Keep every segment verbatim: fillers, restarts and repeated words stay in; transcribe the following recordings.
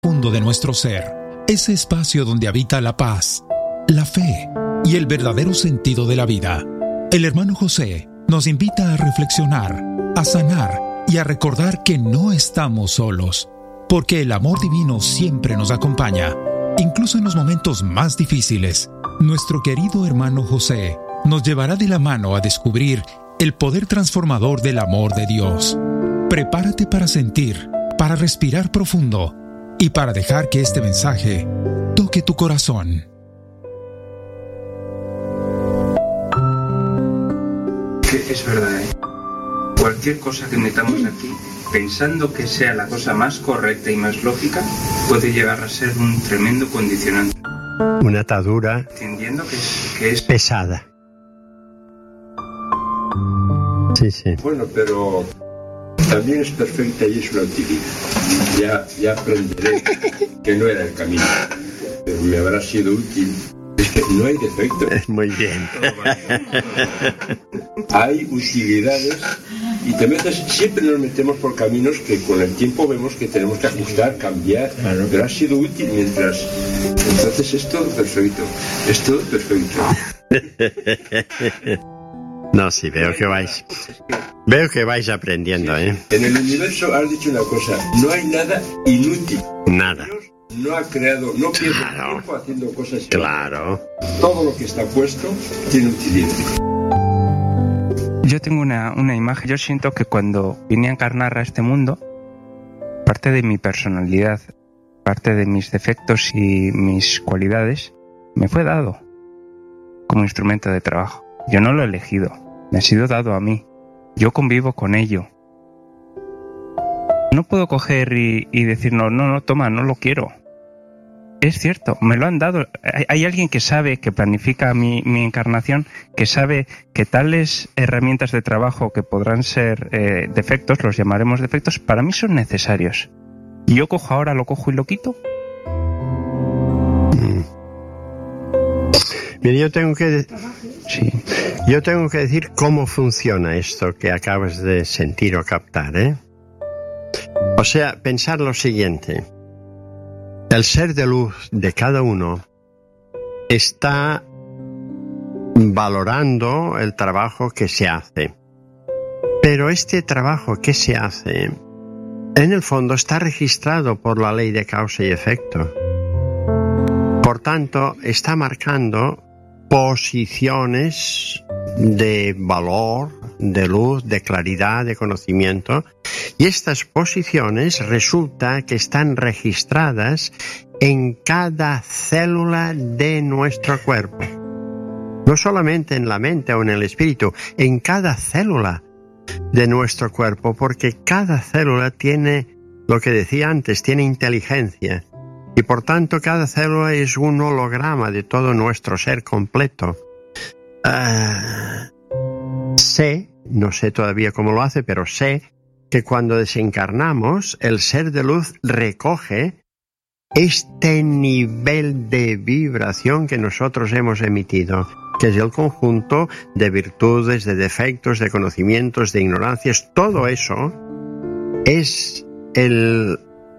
profundo de nuestro ser, ese espacio donde habita la paz, la fe y el verdadero sentido de la vida. El hermano José nos invita a reflexionar, a sanar y a recordar que no estamos solos, porque el amor divino siempre nos acompaña, incluso en los momentos más difíciles. Nuestro querido hermano José nos llevará de la mano a descubrir el poder transformador del amor de Dios. Prepárate para sentir, para respirar profundo y para dejar que este mensaje toque tu corazón. Es verdad, ¿eh? Cualquier cosa que metamos aquí, pensando que sea la cosa más correcta y más lógica, puede llegar a ser un tremendo condicionante. Una atadura Entendiendo que es, que es pesada. Sí, sí. Bueno, pero también es perfecta y es una utilidad. Ya, ya aprenderé que no era el camino, pero me habrá sido útil. Es que no hay defecto. Muy bien. Hay utilidades y te metes, siempre nos metemos por caminos que con el tiempo vemos que tenemos que ajustar, cambiar, claro. Pero ha sido útil mientras. Entonces es todo perfecto. Es todo perfecto. No, sí, veo que vais. Veo que vais aprendiendo, ¿eh? En el universo has dicho una cosa: no hay nada inútil. Nada. No ha creado, no pierde Claro. tiempo haciendo cosas. Claro. Todo lo que está puesto tiene utilidad. Yo tengo una, una imagen. Yo siento que cuando vine a encarnar a este mundo, parte de mi personalidad, parte de mis defectos y mis cualidades, me fue dado como instrumento de trabajo. Yo no lo he elegido, me ha sido dado a mí. Yo convivo con ello. No puedo coger y, y decir, no, no, no, toma, no lo quiero. Es cierto, me lo han dado. Hay, hay alguien que sabe, que planifica mi, mi encarnación, que sabe que tales herramientas de trabajo que podrán ser eh, defectos, los llamaremos defectos, para mí son necesarios. Y yo cojo ahora, lo cojo y lo quito. Mm. Mira, yo tengo que de- Sí. yo tengo que decir cómo funciona esto que acabas de sentir o captar, ¿eh? O sea, pensar lo siguiente. El ser de luz de cada uno está valorando el trabajo que se hace. Pero este trabajo que se hace, en el fondo, está registrado por la ley de causa y efecto. Por tanto, está marcando posiciones de valor, de luz, de claridad, de conocimiento. Y estas posiciones resulta que están registradas en cada célula de nuestro cuerpo. No solamente en la mente o en el espíritu, en cada célula de nuestro cuerpo, porque cada célula tiene, lo que decía antes, tiene inteligencia. Y por tanto cada célula es un holograma de todo nuestro ser completo. Uh, sé, no sé todavía cómo lo hace, pero sé que cuando desencarnamos, el ser de luz recoge este nivel de vibración que nosotros hemos emitido, que es el conjunto de virtudes, de defectos, de conocimientos, de ignorancias. Todo eso es el...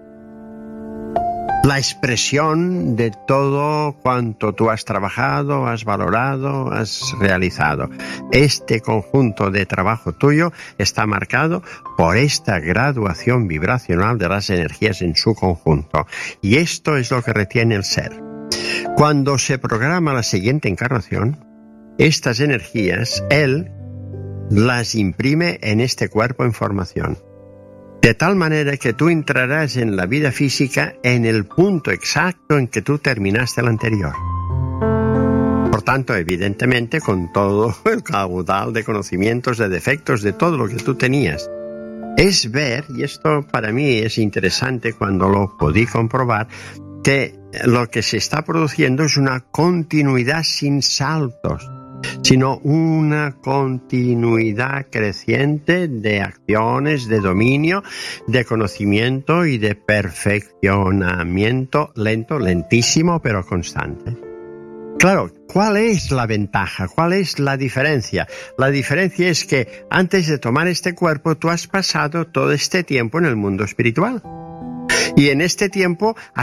la expresión de todo cuanto tú has trabajado, has valorado, has realizado. Este conjunto de trabajo tuyo está marcado por esta graduación vibracional de las energías en su conjunto. Y esto es lo que retiene el ser. Cuando se programa la siguiente encarnación, estas energías, él las imprime en este cuerpo en formación. De tal manera que tú entrarás en la vida física en el punto exacto en que tú terminaste el anterior. Por tanto, evidentemente, con todo el caudal de conocimientos, de defectos, de todo lo que tú tenías. Es ver, y esto para mí es interesante cuando lo podí comprobar, que lo que se está produciendo es una continuidad sin saltos, sino una continuidad creciente de acciones, de dominio, de conocimiento y de perfeccionamiento lento, lentísimo, pero constante. Claro, ¿cuál es la ventaja? ¿Cuál es la diferencia? La diferencia es que antes de tomar este cuerpo, tú has pasado todo este tiempo en el mundo espiritual. Y en este tiempo